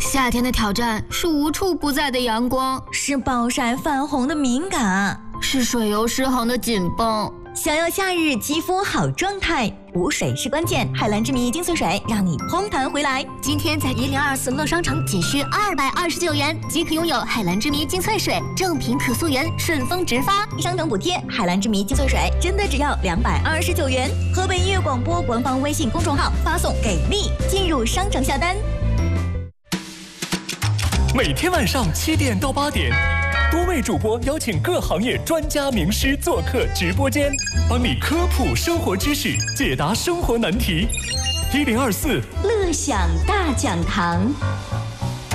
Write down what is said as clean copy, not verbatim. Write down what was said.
夏天的挑战是无处不在的阳光， 是暴晒泛红的敏感， 是水油失衡的紧绷。 想要夏日肌肤好状态，补水是关键。海蓝之谜精粹水让你嘭弹回来。 今天在1024乐商城仅需229元即可拥有海蓝之谜精粹水，正品可溯源，顺丰直发， 商城补贴。海蓝之谜精粹水真的只要229元。河北音乐广播官方微信公众号发送给力进入商城下单。 每天晚上7点到8点，多位主播邀请各行业专家名师做客直播间，帮你科普生活知识，解答生活难题。1024 乐享大讲堂。